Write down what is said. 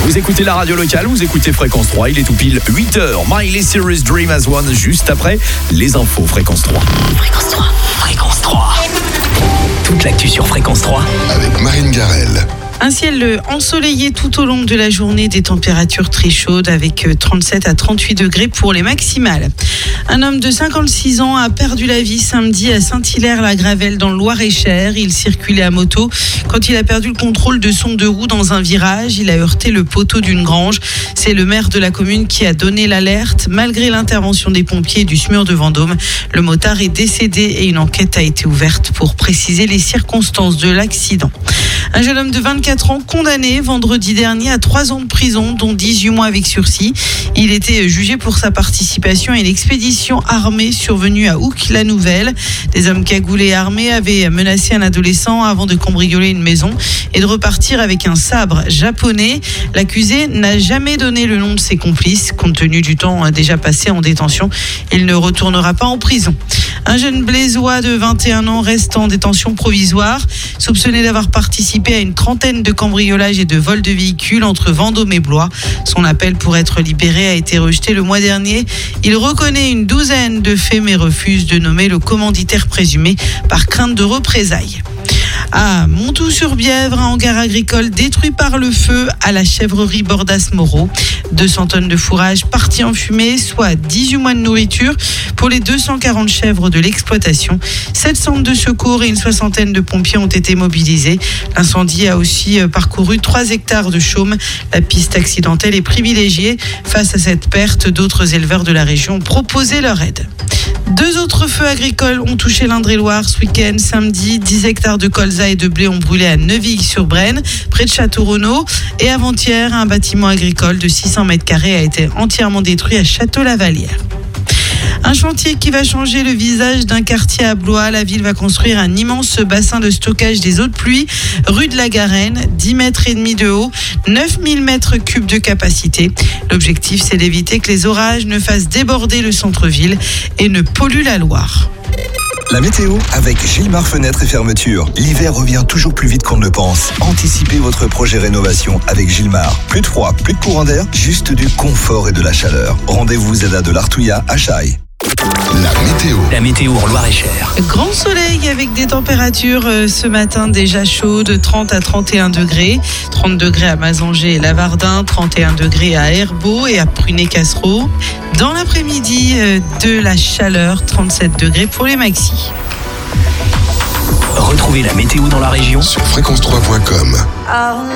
Vous écoutez la radio locale, vous écoutez Fréquence 3, il est tout pile 8h. Miley Cyrus Dream as One, juste après les infos Fréquence 3. Fréquence 3. Fréquence 3. Toute l'actu sur Fréquence 3. Avec Marine Garrel. Un ciel ensoleillé tout au long de la journée, des températures très chaudes avec 37 à 38 degrés pour les maximales. Un homme de 56 ans a perdu la vie samedi à Saint-Hilaire-la-Gravelle dans le Loir-et-Cher. Il circulait à moto quand il a perdu le contrôle de son deux roues dans un virage. Il a heurté le poteau d'une grange. C'est le maire de la commune qui a donné l'alerte. Malgré l'intervention des pompiers et du SMUR de Vendôme, le motard est décédé et une enquête a été ouverte pour préciser les circonstances de l'accident. Un jeune homme de 24 ans condamné vendredi dernier à 3 ans de prison, dont 18 mois avec sursis. Il était jugé pour sa participation à une expédition armée survenue à Oucques-la-Nouvelle. Des hommes cagoulés et armés avaient menacé un adolescent avant de cambrioler une maison et de repartir avec un sabre japonais. L'accusé n'a jamais donné le nom de ses complices. Compte tenu du temps déjà passé en détention, il ne retournera pas en prison. Un jeune blésois de 21 ans reste en détention provisoire, soupçonné d'avoir participé à une trentaine de cambriolages et de vols de véhicules entre Vendôme et Blois. Son appel pour être libéré a été rejeté le mois dernier. Il reconnaît une douzaine de faits mais refuse de nommer le commanditaire présumé par crainte de représailles. À Montoux-sur-Bièvre, un hangar agricole détruit par le feu à la chèvrerie Bordas-Moreau. 200 tonnes de fourrage parties en fumée, soit 18 mois de nourriture pour les 240 chèvres de l'exploitation. 7 centres de secours et une soixantaine de pompiers ont été mobilisés. L'incendie a aussi parcouru 3 hectares de chaume. La piste accidentelle est privilégiée. Face à cette perte, d'autres éleveurs de la région ont proposé leur aide. 2 autres feux agricoles ont touché l'Indre-et-Loire ce week-end. Samedi, 10 hectares de colza et de blé ont brûlé à Neuville-sur-Brenne, près de Château-Renaud. Et avant-hier, un bâtiment agricole de 600 mètres carrés a été entièrement détruit à Château-Lavallière. Un chantier qui va changer le visage d'un quartier à Blois. La ville va construire un immense bassin de stockage des eaux de pluie, rue de la Garenne, 10 mètres et demi de haut, 9000 mètres cubes de capacité. L'objectif, c'est d'éviter que les orages ne fassent déborder le centre-ville et ne polluent la Loire. La météo avec Gilmar Fenêtres et Fermetures. L'hiver revient toujours plus vite qu'on ne le pense. Anticipez votre projet rénovation avec Gilmar. Plus de froid, plus de courant d'air, juste du confort et de la chaleur. Rendez-vous ZADA de l'Artouillat à Chaille. La météo en Loir-et-Cher. Grand soleil avec des températures ce matin déjà chaudes, 30 à 31 degrés. 30 degrés à Mazanger et Lavardin, 31 degrés à Herbeau et à Prunay-Cassereau. Dans l'après-midi, de la chaleur, 37 degrés pour les maxis. Retrouvez la météo dans la région sur fréquence3.com.